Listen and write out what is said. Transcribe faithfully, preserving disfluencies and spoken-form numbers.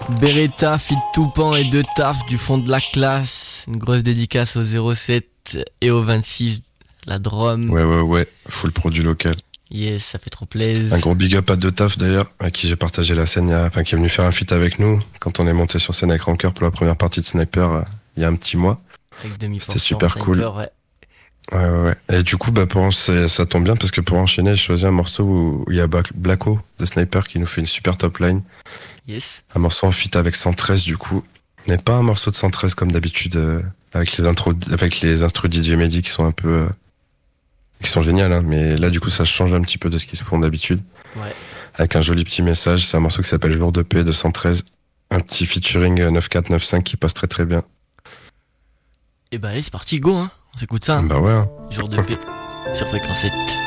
Beretta, Fit Toupan et deux taf du fond de la classe. Une grosse dédicace au zéro sept et au vingt-six, la Drôme. Ouais, ouais, ouais, full produit local. Yes, ça fait trop plaisir. Un gros big up à deux taf d'ailleurs, à qui j'ai partagé la scène, il y a- enfin qui est venu faire un feat avec nous quand on est monté sur scène avec Ranker pour la première partie de Sniper euh, il y a un petit mois. Avec demi C'était super Sniper, cool. ouais. Ouais, ouais, ouais. Et du coup, bah, pour en- c'est- ça tombe bien parce que pour enchaîner, j'ai choisi un morceau où où il y a Black- Blacko de Sniper qui nous fait une super top line. Yes. Un morceau en feat avec cent treize du coup. Mais pas un morceau de cent treize comme d'habitude, euh, avec les intros, avec les instrus D J Mehdi qui sont un peu, euh, qui sont géniales, hein. Mais là, du coup, ça change un petit peu de ce qu'ils se font d'habitude. Ouais. Avec un joli petit message. C'est un morceau qui s'appelle Jour de paix de cent treize. Un petit featuring euh, neuf quatre neuf cinq qui passe très très bien. Et bah allez, c'est parti, go, hein. On s'écoute ça, hein. Bah ouais, hein. Jour de paix sur Fréquence sept.